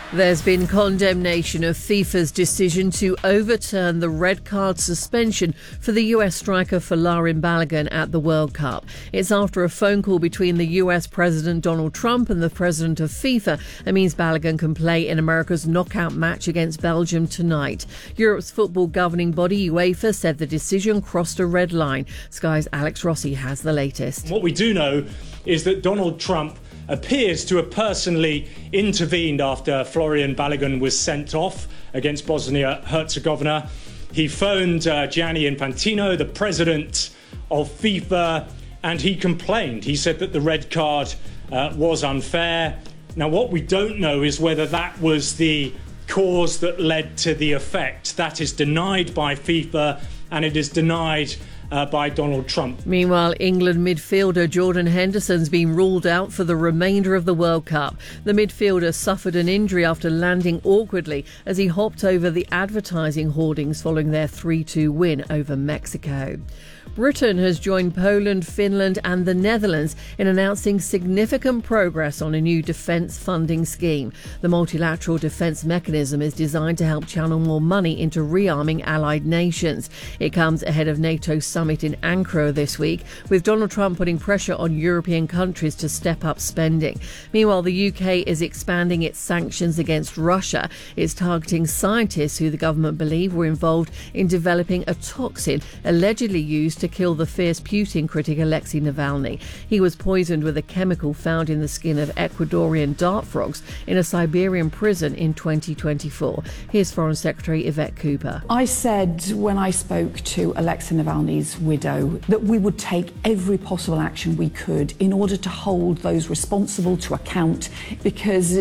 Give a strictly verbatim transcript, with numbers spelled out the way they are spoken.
There's been condemnation of FIFA's decision to overturn the red card suspension for the U S striker Folarin Balogun at the World Cup. It's after a phone call between the U S President Donald Trump and the President of FIFA. It means Balogun can play in America's knockout match against Belgium tonight. Europe's football governing body, UEFA, said the decision crossed a red line. Sky's Alex Rossi has the latest. What we do know is that Donald Trump appears to have personally intervened after Folarin Balogun was sent off against Bosnia-Herzegovina. He phoned uh, Gianni Infantino, the president of FIFA, and he complained. He said that the red card uh, was unfair. Now, what we don't know is whether that was the cause that led to the effect. That is denied by FIFA, and it is denied Uh, by Donald Trump. Meanwhile, England midfielder Jordan Henderson's been ruled out for the remainder of the World Cup. The midfielder suffered an injury after landing awkwardly as he hopped over the advertising hoardings following their three two win over Mexico. Britain has joined Poland, Finland and the Netherlands in announcing significant progress on a new defence funding scheme. The multilateral defence mechanism is designed to help channel more money into rearming allied nations. It comes ahead of NATO's summit in Ankara this week, with Donald Trump putting pressure on European countries to step up spending. Meanwhile, the U K is expanding its sanctions against Russia. It's targeting scientists who the government believe were involved in developing a toxin allegedly used to kill the fierce Putin critic Alexei Navalny. He was poisoned with a chemical found in the skin of Ecuadorian dart frogs in a Siberian prison in twenty twenty-four. Here's Foreign Secretary Yvette Cooper. I said when I spoke to Alexei Navalny's widow that we would take every possible action we could in order to hold those responsible to account, because